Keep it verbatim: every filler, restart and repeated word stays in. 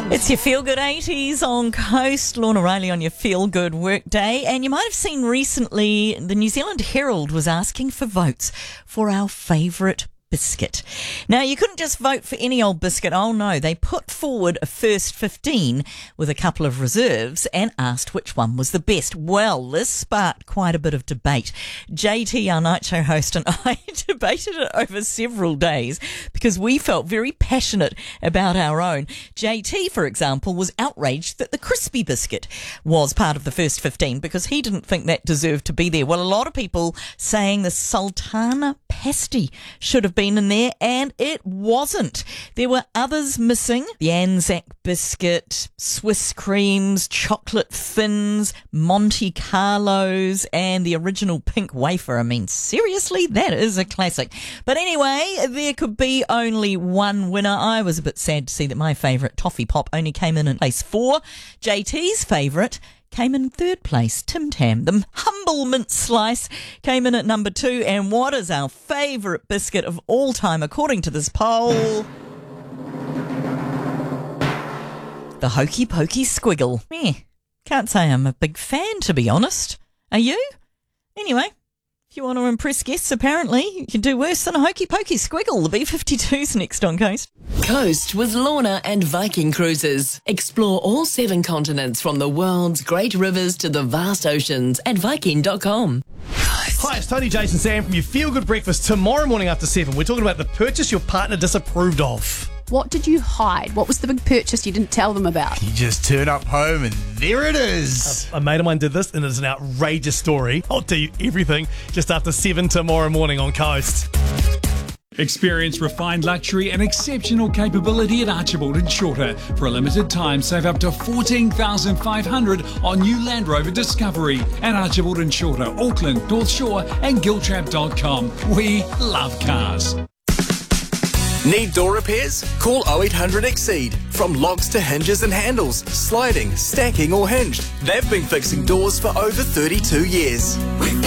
It's your Feel Good eighties on Coast. Lorna Riley on your Feel Good work day. And you might have seen recently the New Zealand Herald was asking for votes for our favourite biscuit. Now, you couldn't just vote for any old biscuit. Oh no, they put forward a first fifteen with a couple of reserves and asked which one was the best. Well, this sparked quite a bit of debate. J T, our night show host, and I debated it over several days because we felt very passionate about our own. J T, for example, was outraged that the crispy biscuit was part of the first fifteen because he didn't think that deserved to be there. Well, a lot of people saying the Sultana pasty should have been in there, and it wasn't. There were others missing: the Anzac biscuit, Swiss creams, chocolate thins, Monte Carlos, and the original pink wafer. I mean, seriously, that is a classic. But anyway, there could be only one winner. I was a bit sad to see that my favourite toffee pop only came in in place four. J T's favourite came in third place, Tim Tam. The humble mint slice came in at number two. And what is our favourite biscuit of all time, according to this poll? The Hokey Pokey Squiggle. Eh, can't say I'm a big fan, to be honest. Are you? Anyway, if you want to impress guests, apparently you can do worse than a Hokey Pokey Squiggle. The B fifty-two's next on Coast. Coast with Lorna and Viking Cruises. Explore all seven continents from the world's great rivers to the vast oceans at Viking dot com. Hi, it's Tony, Jason, Sam from your Feel Good Breakfast. Tomorrow morning after seven, we're talking about the purchase your partner disapproved of. What did you hide? What was the big purchase you didn't tell them about? You just turn up home and there it is. A, a mate of mine did this, and it's an outrageous story. I'll tell you everything just after seven tomorrow morning on Coast. Experience refined luxury and exceptional capability at Archibald and Shorter. For a limited time, save up to fourteen thousand five hundred dollars on new Land Rover Discovery at Archibald and Shorter, Auckland, North Shore and Giltrap dot com. We love cars. Need door repairs? Call oh eight hundred Exceed. From locks to hinges and handles, sliding, stacking or hinged, they've been fixing doors for over thirty-two years.